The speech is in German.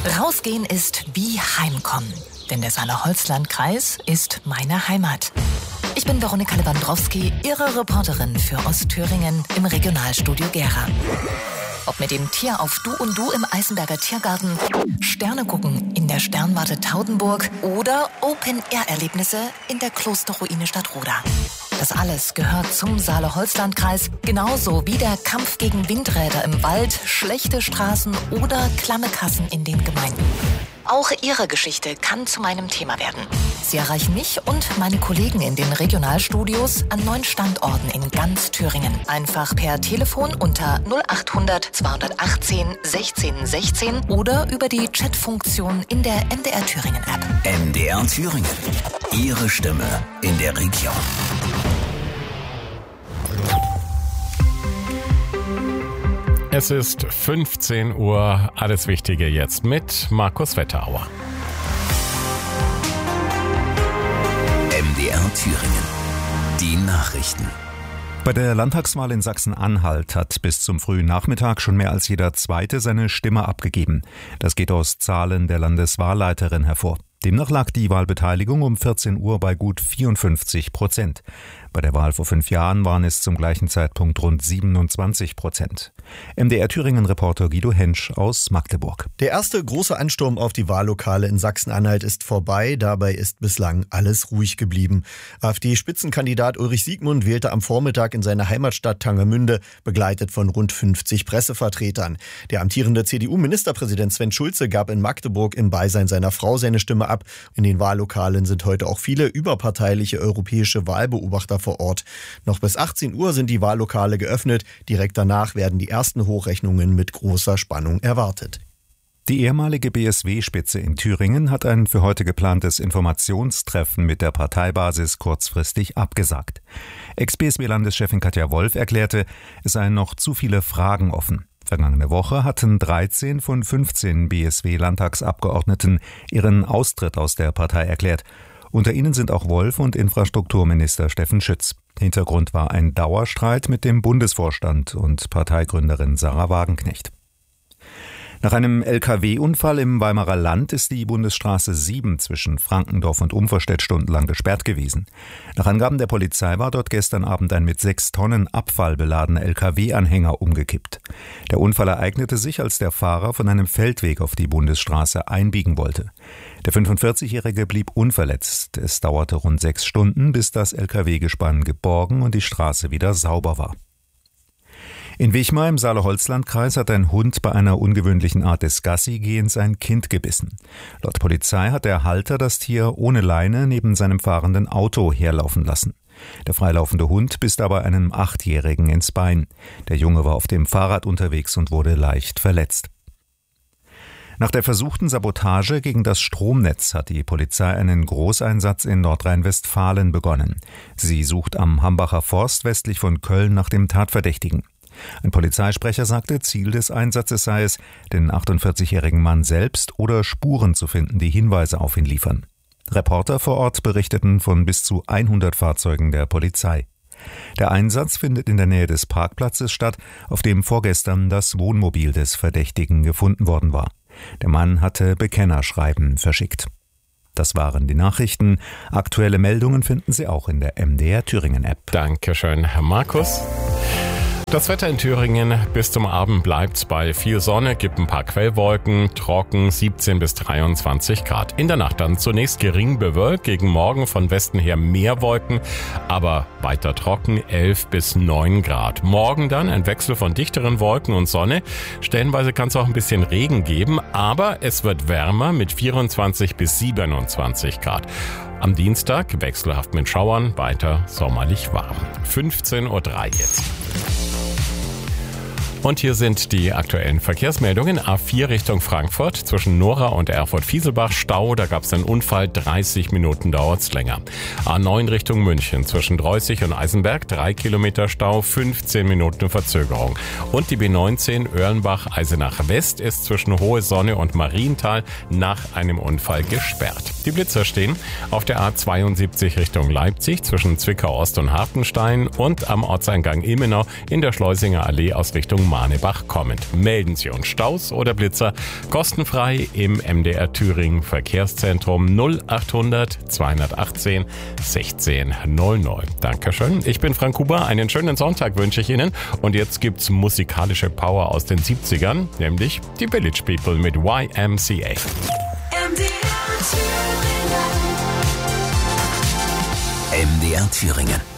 Rausgehen ist wie Heimkommen, denn der Saale-Holzland-Kreis ist meine Heimat. Ich bin Veronika Lewandowski, Ihre Reporterin für Ostthüringen im Regionalstudio Gera. Ob mit dem Tier auf Du und Du im Eisenberger Tiergarten, Sterne gucken in der Sternwarte Taudenburg oder Open-Air-Erlebnisse in der Klosterruine Stadtroda. Das alles gehört zum Saale-Holzland-Kreis, genauso wie der Kampf gegen Windräder im Wald, schlechte Straßen oder klamme Kassen in den Gemeinden. Auch Ihre Geschichte kann zu meinem Thema werden. Sie erreichen mich und meine Kollegen in den Regionalstudios an 9 Standorten in ganz Thüringen. Einfach per Telefon unter 0800 218 16 16 oder über die Chatfunktion in der MDR Thüringen App. MDR Thüringen. Ihre Stimme in der Region. Es ist 15 Uhr, alles Wichtige jetzt mit Markus Wetterauer. MDR Thüringen. Die Nachrichten. Bei der Landtagswahl in Sachsen-Anhalt hat bis zum frühen Nachmittag schon mehr als jeder Zweite seine Stimme abgegeben. Das geht aus Zahlen der Landeswahlleiterin hervor. Demnach lag die Wahlbeteiligung um 14 Uhr bei gut 54%. Bei der Wahl vor 5 Jahren waren es zum gleichen Zeitpunkt rund 27%. MDR Thüringen-Reporter Guido Hensch aus Magdeburg. Der erste große Ansturm auf die Wahllokale in Sachsen-Anhalt ist vorbei. Dabei ist bislang alles ruhig geblieben. AfD-Spitzenkandidat Ulrich Siegmund wählte am Vormittag in seiner Heimatstadt Tangermünde, begleitet von rund 50 Pressevertretern. Der amtierende CDU-Ministerpräsident Sven Schulze gab in Magdeburg im Beisein seiner Frau seine Stimme ab. In den Wahllokalen sind heute auch viele überparteiliche europäische Wahlbeobachter vor Ort. Noch bis 18 Uhr sind die Wahllokale geöffnet. Direkt danach werden die ersten Hochrechnungen mit großer Spannung erwartet. Die ehemalige BSW-Spitze in Thüringen hat ein für heute geplantes Informationstreffen mit der Parteibasis kurzfristig abgesagt. Ex-BSW-Landeschefin Katja Wolf erklärte, es seien noch zu viele Fragen offen. Vergangene Woche hatten 13 von 15 BSW-Landtagsabgeordneten ihren Austritt aus der Partei erklärt. Unter ihnen sind auch Wolf und Infrastrukturminister Steffen Schütz. Hintergrund war ein Dauerstreit mit dem Bundesvorstand und Parteigründerin Sarah Wagenknecht. Nach einem LKW-Unfall im Weimarer Land ist die Bundesstraße 7 zwischen Frankendorf und Umverstedt stundenlang gesperrt gewesen. Nach Angaben der Polizei war dort gestern Abend ein mit 6 Tonnen Abfall beladener LKW-Anhänger umgekippt. Der Unfall ereignete sich, als der Fahrer von einem Feldweg auf die Bundesstraße einbiegen wollte. Der 45-Jährige blieb unverletzt. Es dauerte rund 6 Stunden, bis das LKW-Gespann geborgen und die Straße wieder sauber war. In Wichmar im Saale-Holzland-Kreis hat ein Hund bei einer ungewöhnlichen Art des Gassigehens ein Kind gebissen. Laut Polizei hat der Halter das Tier ohne Leine neben seinem fahrenden Auto herlaufen lassen. Der freilaufende Hund biss dabei einem 8-Jährigen ins Bein. Der Junge war auf dem Fahrrad unterwegs und wurde leicht verletzt. Nach der versuchten Sabotage gegen das Stromnetz hat die Polizei einen Großeinsatz in Nordrhein-Westfalen begonnen. Sie sucht am Hambacher Forst westlich von Köln nach dem Tatverdächtigen. Ein Polizeisprecher sagte, Ziel des Einsatzes sei es, den 48-jährigen Mann selbst oder Spuren zu finden, die Hinweise auf ihn liefern. Reporter vor Ort berichteten von bis zu 100 Fahrzeugen der Polizei. Der Einsatz findet in der Nähe des Parkplatzes statt, auf dem vorgestern das Wohnmobil des Verdächtigen gefunden worden war. Der Mann hatte Bekennerschreiben verschickt. Das waren die Nachrichten. Aktuelle Meldungen finden Sie auch in der MDR Thüringen App. Dankeschön, Herr Markus. Das Wetter in Thüringen: bis zum Abend bleibt's bei viel Sonne, gibt ein paar Quellwolken, trocken 17 bis 23 Grad. In der Nacht dann zunächst gering bewölkt, gegen Morgen von Westen her mehr Wolken, aber weiter trocken 11 bis 9 Grad. Morgen dann ein Wechsel von dichteren Wolken und Sonne. Stellenweise kann es auch ein bisschen Regen geben, aber es wird wärmer mit 24 bis 27 Grad. Am Dienstag wechselhaft mit Schauern, weiter sommerlich warm. 15:03 Uhr jetzt. Und hier sind die aktuellen Verkehrsmeldungen. A4 Richtung Frankfurt zwischen Nora und Erfurt-Fieselbach Stau. Da gab es einen Unfall, 30 Minuten dauert's länger. A9 Richtung München zwischen Dreußig und Eisenberg 3 Kilometer Stau, 15 Minuten Verzögerung. Und die B19 Oerlenbach-Eisenach West ist zwischen Hohe Sonne und Marienthal nach einem Unfall gesperrt. Die Blitzer stehen auf der A72 Richtung Leipzig zwischen Zwickau Ost und Hartenstein und am Ortseingang Ilmenau in der Schleusinger Allee aus Richtung Romanebach kommend. Melden Sie uns Staus oder Blitzer kostenfrei im MDR Thüringen Verkehrszentrum 0800 218 1600. Dankeschön. Ich bin Frank Huber. Einen schönen Sonntag wünsche ich Ihnen. Und jetzt gibt's musikalische Power aus den 70ern, nämlich die Village People mit YMCA. MDR Thüringen.